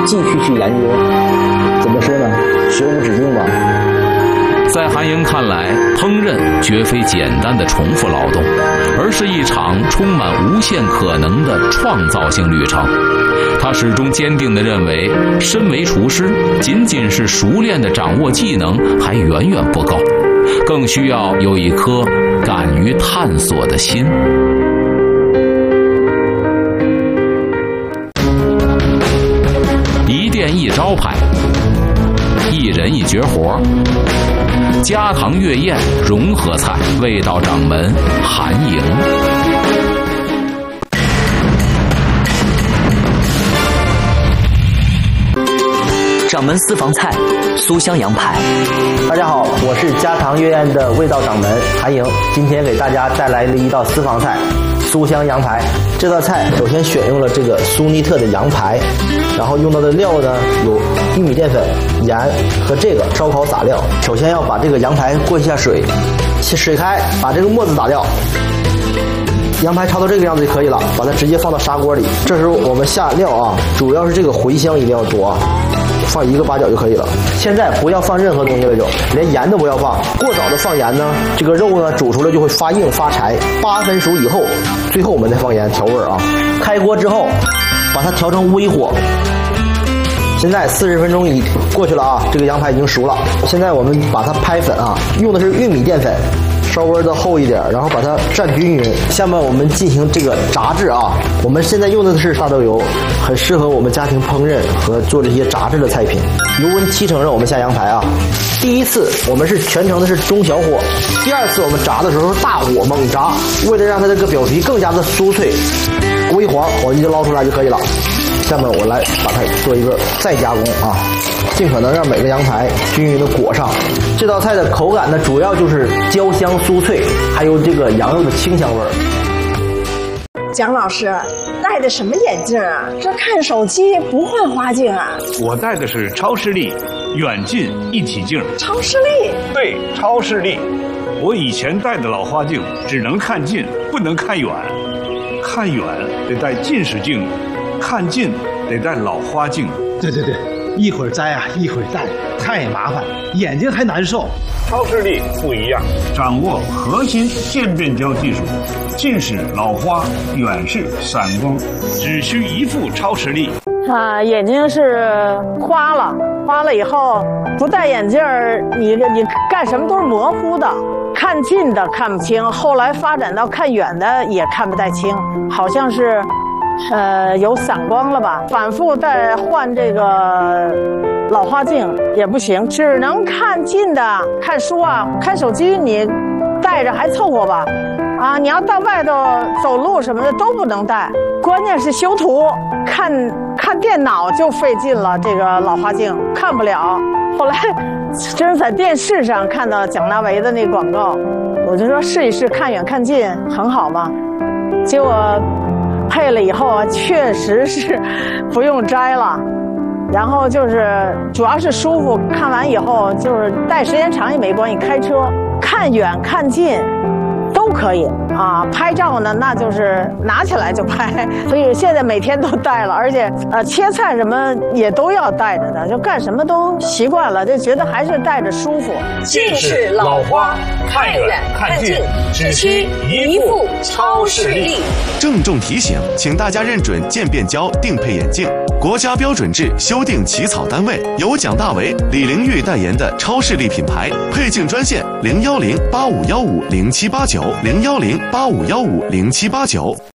继续去研究，怎么说呢？学无止境吧。 在韩莹看来，烹饪绝非简单的重复劳动，而是一场充满无限可能的创造性旅程。他始终坚定地认为，身为厨师，仅仅是熟练地掌握技能还远远不够，更需要有一颗敢于探索的心。一店一招牌，一人一绝活，家常粤宴融合菜，味道掌门韩莹。 掌门私房菜，酥香羊排。 大家好，我是家常粤宴的味道掌门韩莹，今天给大家带来了一道私房菜酥香羊排。这道菜首先选用了这个苏尼特的羊排，然后用到的料呢有玉米淀粉、盐和这个烧烤撒料。首先要把这个羊排过一下水，水开，把这个沫子打掉。羊排焯到这个样子就可以了，把它直接放到砂锅里。这时候我们下料啊，主要是这个茴香一定要多啊，放1个八角就可以了。现在不要放任何东西了，就连盐都不要放。过早的放盐呢，这个肉呢煮出来就会发硬发柴。8分熟以后，最后我们再放盐调味啊。开锅之后，把它调成微火。现在40分钟过去了啊，这个羊排已经熟了。现在我们把它拍粉啊，用的是玉米淀粉。稍微的厚一点，然后把它蘸均匀。下面我们进行这个炸制啊，我们现在用的是大豆油，很适合我们家庭烹饪和做这些炸制的菜品。油温70%让我们下羊排啊。第一次我们是全程的是中小火，第二次我们炸的时候是大火猛炸，为了让它这个表皮更加的酥脆，微黄，我们就捞出来就可以了。下面我来把它做一个再加工啊，尽可能让每个羊排均匀的裹上。这道菜的口感呢，主要就是焦香酥脆，还有这个羊肉的清香味儿。 蒋老师戴的什么眼镜啊？这看手机不换花镜啊？ 我戴的是超视力远近一体镜。 超视力？ 对，超视力。我以前戴的老花镜只能看近，不能看远。看远得戴近视镜，看近得戴老花镜。 对，一会儿摘啊，一会儿戴，太麻烦，眼睛还难受。 超视力不一样，掌握核心渐变焦技术，近视、老花、远视、散光，只需一副超视力。 眼睛是花了以后不戴眼镜儿，你干什么都是模糊的，看近的看不清，后来发展到看远的也看不太清，好像是有散光了吧？反复再换这个老花镜也不行，只能看近的。看书啊，看手机你带着还凑合吧，啊，你要到外头走路什么的都不能带。关键是修图，看电脑就费劲了，这个老花镜看不了。后来真是在电视上看到蒋大为的那广告，我就说试一试，看远看近很好嘛。结果配了以后啊，确实是不用摘了，然后就是主要是舒服，看完以后就是戴时间长也没关系，开车看远看近都可以啊。拍照呢，那就是拿起来就拍，所以现在每天都戴了，而且切菜什么也都要戴着的，就干什么都习惯了，就觉得还是戴着舒服。 近视、老花，看远看近，只需一副超视力。 郑重提醒，请大家认准渐变焦定配眼镜，国家标准制修订起草单位，由蒋大为、李玲玉代言的超视力品牌。配镜专线：01085150789，01085150789。